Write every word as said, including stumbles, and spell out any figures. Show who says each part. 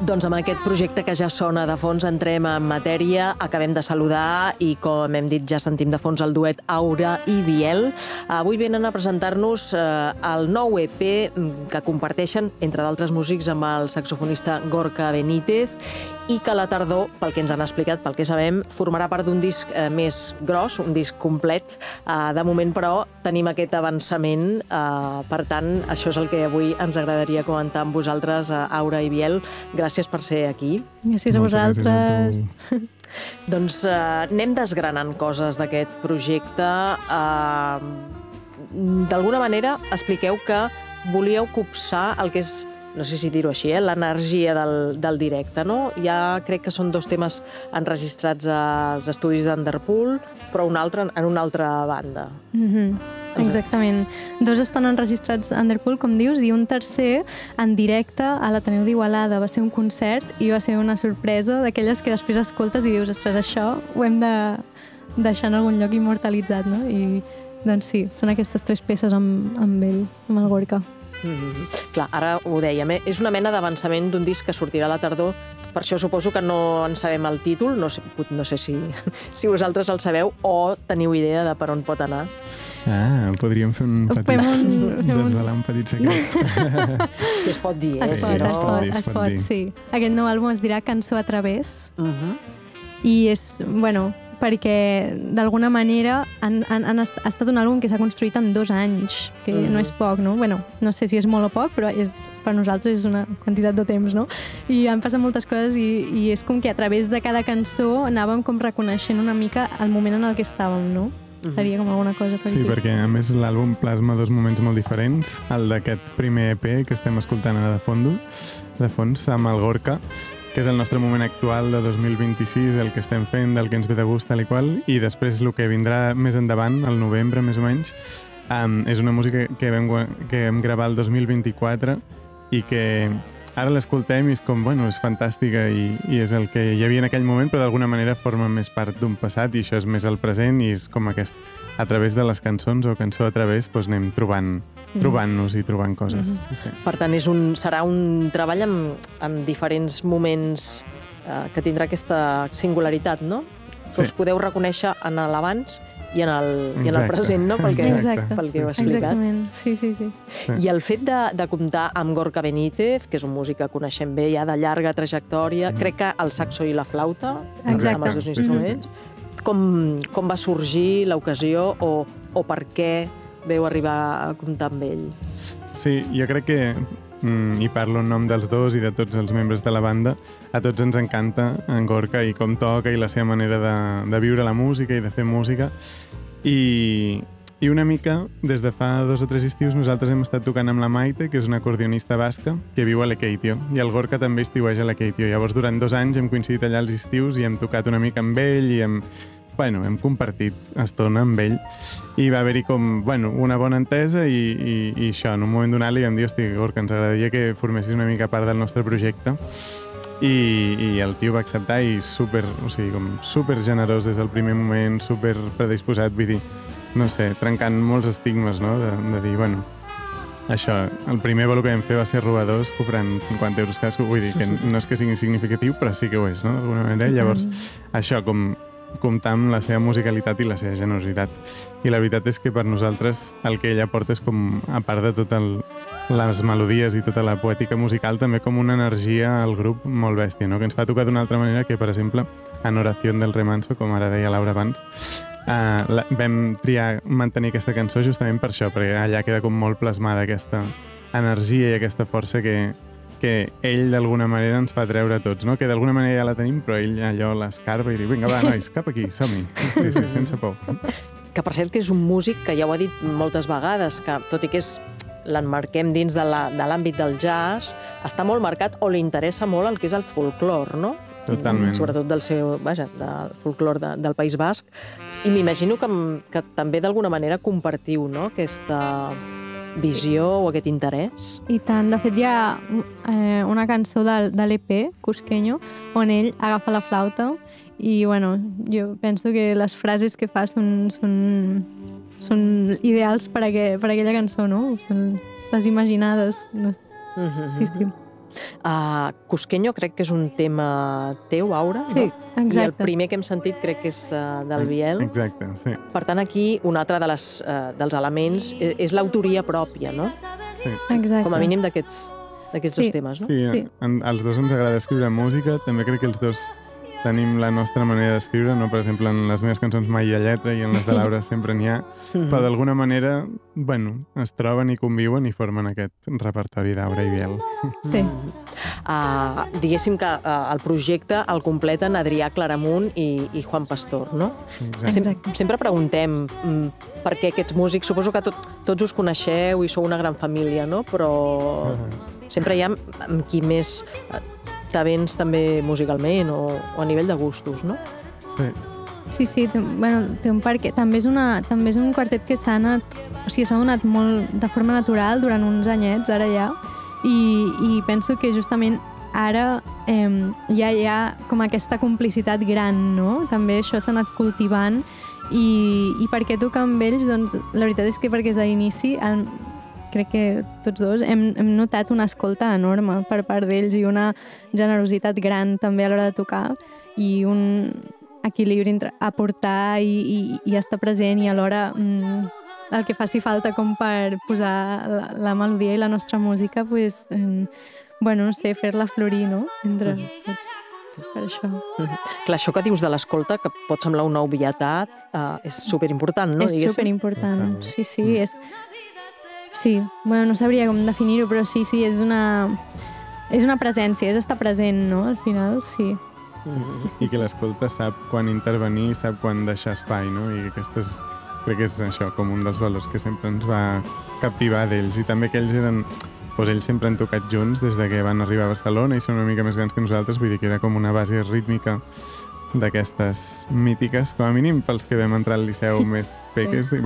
Speaker 1: Doncs amb aquest projecte que ja sona de fons entrem en matèria, acabem de saludar i, com hem dit, ja sentim de fons el duet Aura i Biel. Avui venen a presentar-nos eh, el nou E P que comparteixen, entre d'altres músics, amb el saxofonista Gorka Benítez i que a la tardor, pel que ens han explicat, pel que sabem, formarà part d'un disc eh, més gros, un disc complet. Eh, de moment, però, tenim aquest avançament. Eh, per tant, això és el que avui ens agradaria comentar amb vosaltres, eh, Aura i Biel. Gràcies per ser aquí.
Speaker 2: Gràcies a vosaltres.
Speaker 1: Doncs eh, anem desgranant coses d'aquest projecte. Eh, D'alguna manera, expliqueu que volíeu copsar el que és, no sé si dir-ho així, eh, l'energia del, del directe, no? Ja crec que són dos temes enregistrats als estudis d'Underpool, però un altre en una altra banda.
Speaker 2: Mm-hmm. Exactament. Dos estan enregistrats a Underpool, com dius, i un tercer en directe a l'Ateneu d'Igualada. Va ser un concert i va ser una sorpresa d'aquelles que després escoltes i dius, ostres, això ho hem de deixar en algun lloc immortalitzat, no? I doncs sí, són aquestes tres peces amb, amb ell, amb el Gorka.
Speaker 1: Mm-hmm. Clar, ara ho dèiem, eh? És una mena d'avançament d'un disc que sortirà a la tardor. Per això suposo que no en sabem el títol, no sé, no sé si, si vosaltres el sabeu o teniu idea de per on pot anar.
Speaker 3: Ah, podríem fer un petit...
Speaker 2: Fem un...
Speaker 3: desvelar un petit secret.
Speaker 1: Si es pot dir, eh?
Speaker 2: Es
Speaker 3: Sí,
Speaker 2: pot,
Speaker 3: sí,
Speaker 2: es
Speaker 3: es
Speaker 2: pot,
Speaker 3: pot dir,
Speaker 2: es
Speaker 3: es pot
Speaker 2: pot,
Speaker 3: dir.
Speaker 2: sí. Aquest nou àlbum es dirà Cançó a través
Speaker 1: Uh-huh.
Speaker 2: i és, bueno, perquè d'alguna manera han, han, han est- ha estat un àlbum que s'ha construït en dos anys, que
Speaker 1: Mhm.
Speaker 2: no és poc, no? Bueno, no sé si és molt o poc, però és, per nosaltres és una quantitat de temps, no? I han passat moltes coses i, i és com que a través de cada cançó anàvem com reconeixent una mica el moment en el que estàvem, no?
Speaker 1: Mhm.
Speaker 2: Seria com alguna cosa per
Speaker 3: Sí,
Speaker 2: aquí.
Speaker 3: perquè a més l'àlbum plasma dos moments molt diferents. El d'aquest primer E P que estem escoltant ara de fons, de fons amb el Gorka, que és el nostre moment actual de dos mil vint-i-sis, el que estem fent, del que ens ve de gust, tal i qual, i després el que vindrà més endavant, al novembre més o menys, um, és una música que vam, gua- que vam gravar el dos mil vint-i-quatre i que ara l'escoltem i és com, bueno, és fantàstica i, i és el que hi havia en aquell moment, però d'alguna manera forma més part d'un passat i això és més el present i és com aquest, a través de les cançons o cançó a través, doncs anem trobant trobant-nos i trobant coses.
Speaker 2: Mhm.
Speaker 3: Sí.
Speaker 1: Per tant, és un, serà un treball amb, amb diferents moments eh, que tindrà aquesta singularitat, no? Que
Speaker 3: Sí.
Speaker 1: us podeu reconèixer en l'abans i en el, i en el
Speaker 3: Exacte.
Speaker 1: present, no? Pel que,
Speaker 2: Exacte.
Speaker 1: pel que heu
Speaker 3: Sí, sí.
Speaker 1: explicat.
Speaker 2: Exactament, sí, sí, sí.
Speaker 3: Sí.
Speaker 1: I el fet de, de comptar amb Gorka Benítez, que és un músic que coneixem bé ja de llarga trajectòria,
Speaker 3: Mhm.
Speaker 1: crec que el saxo i la flauta,
Speaker 2: Exacte.
Speaker 1: amb els dos
Speaker 3: Sí, sí,
Speaker 1: instruments, com, com va sorgir l'ocasió o, o per què veu arribar a comptar amb ell?
Speaker 3: Sí, jo crec que, mm, i parlo en nom dels dos i de tots els membres de la banda, a tots ens encanta en Gorka i com toca i la seva manera de, de viure la música i de fer música. I, I una mica, des de fa dos o tres estius, nosaltres hem estat tocant amb la Maite, que és una acordionista basca, que viu a Lekeitio, i el Gorka també estiueja a Lekeitio. Llavors, durant dos anys hem coincidit allà als estius i hem tocat una mica amb ell i hem, bueno, hem compartit estona amb ell i va haver-hi com, bueno, una bona entesa i, i, i això, en un moment donat li vam dir, hosti, Gorka, ens agradaria que formessis una mica part del nostre projecte i, i el tio va acceptar i super, o sigui, com super generós des del primer moment, super predisposat, vull dir, no sé, trencant molts estigmes, no?, de, de dir, bueno, això, el primer bolo que vam fer va ser robadors cobrant cinquanta euros cadascú, vull dir que no és que sigui significatiu, però sí que ho és, no?, d'alguna manera. Llavors, això, com comptar amb la seva musicalitat i la seva generositat. I la veritat és que per nosaltres el que ella porta és com, a part de totes les melodies i tota la poètica musical, també com una energia al grup molt bèstia, no?, que ens fa tocar d'una altra manera que, per exemple, en Oración del Remanso, com ara deia Laura abans, Uh, la, vam triar mantenir aquesta cançó justament per això, perquè allà queda com molt plasmada aquesta energia i aquesta força que, que ell d'alguna manera ens fa treure a tots, no? Que d'alguna manera ja la tenim, però ell allò l'escarba i diu, vinga, va, nois, cap aquí, som-hi. Sí, sí, sense por.
Speaker 1: Que per cert que és un músic que ja ho ha dit moltes vegades, que tot i que és l'emmarquem dins de la- de l'àmbit del jazz, està molt marcat o li interessa molt el que és el folclor, no?
Speaker 3: Totalment.
Speaker 1: Sobretot del seu, vaja, del folclor de, del País Basc. I m'imagino que, que també d'alguna manera compartiu, no?, aquesta visió o aquest interès.
Speaker 2: I tant, de fet hi ha eh, una cançó de, de l'E P, Cusqueño, on ell agafa la flauta i, bueno, jo penso que les frases que fa són, són, són ideals per, a que, per a aquella cançó, no? Són les imaginades. No? Sí, sí.
Speaker 1: Uh, Cusqueño crec que és un tema teu, Aura,
Speaker 2: sí,
Speaker 1: no?
Speaker 2: exacte.
Speaker 1: I el primer que hem sentit crec que és uh, del Biel.
Speaker 3: Exacte, sí.
Speaker 1: Per tant, aquí un altre de les, uh, dels elements és, és l'autoria pròpia, no?
Speaker 3: Sí.
Speaker 2: Exacte.
Speaker 1: Com a mínim d'aquests d'aquests
Speaker 2: Sí.
Speaker 1: dos temes, no?
Speaker 3: Sí,
Speaker 2: Sí.
Speaker 3: en, als dos ens agrada escriure música, també crec que els dos tenim la nostra manera d'escriure, no? Per exemple, en les meves cançons mai hi ha lletra i en les de Laura sempre n'hi ha,
Speaker 1: Mhm.
Speaker 3: però d'alguna manera, bueno, es troben i conviuen i formen aquest repertori d'Aura i Biel.
Speaker 2: Sí.
Speaker 1: Uh, diguéssim que uh, el projecte el completen Adrià Claramunt i, i Juan Pastor, no?
Speaker 3: Exacte.
Speaker 1: Sem
Speaker 2: Exacte.
Speaker 1: sempre preguntem mm, per què aquests músics, suposo que tot, tots us coneixeu i sou una gran família, no? Però sempre hi ha amb qui més eh, t'avens també musicalment o, o a nivell de gustos, no?
Speaker 3: Sí.
Speaker 2: Sí, sí, té, bueno, té un perquè. També és, una, també és un quartet que s'ha anat, o sigui, s'ha donat molt de forma natural durant uns anyets, ara ja, i, i penso que justament ara eh, ja hi ha com aquesta complicitat gran, no? També això s'ha anat cultivant i, i per què tocar amb ells? Doncs la veritat és que perquè és a l'inici, el, crec que tots dos hem, hem notat una escolta enorme per part d'ells i una generositat gran també a l'hora de tocar i un equilibri entre aportar i, i, i estar present i alhora mm, el que faci falta com per posar la, la melodia i la nostra música, pues, eh, bueno, no sé, fer-la florir, no? Entre tots. Per això.
Speaker 1: Mhm. Clar, això que dius de l'escolta, que pot semblar una obvietat, uh, és superimportant, no?
Speaker 2: És
Speaker 1: Diguéssim.
Speaker 2: superimportant,
Speaker 3: Totalment.
Speaker 2: sí, sí, és... Sí, bueno, no sabria com definir-ho, però sí, sí, és una... És una presència, és estar present, no? Al final, sí.
Speaker 1: Mhm.
Speaker 3: I que l'escolta sap quan intervenir, sap quan deixar espai, no? I aquestes, crec que és això, com un dels valors que sempre ens va captivar d'ells. I també que ells eren... Doncs ells sempre han tocat junts des de que van arribar a Barcelona i són una mica més grans que nosaltres, vull dir que era com una base rítmica d'aquestes mítiques, com a mínim pels que vam entrar al liceu més peques,